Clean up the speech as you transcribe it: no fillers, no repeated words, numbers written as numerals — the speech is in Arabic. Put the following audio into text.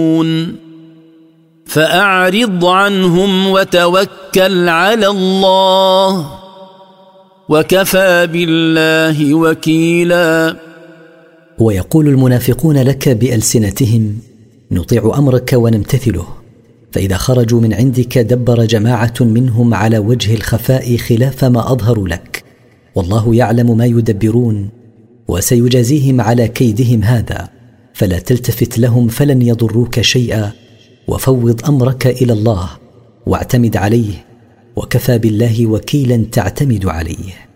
فأعرض عنهم وتوكل على الله وكفى بالله وكيلا. ويقول المنافقون لك بألسنتهم: نطيع أمرك ونمتثله، فإذا خرجوا من عندك دبر جماعة منهم على وجه الخفاء خلاف ما أظهروا لك، والله يعلم ما يدبرون وسيجازيهم على كيدهم هذا، فلا تلتفت لهم فلن يضروك شيئا، وفوض أمرك إلى الله واعتمد عليه، وكفى بالله وكيلا تعتمد عليه.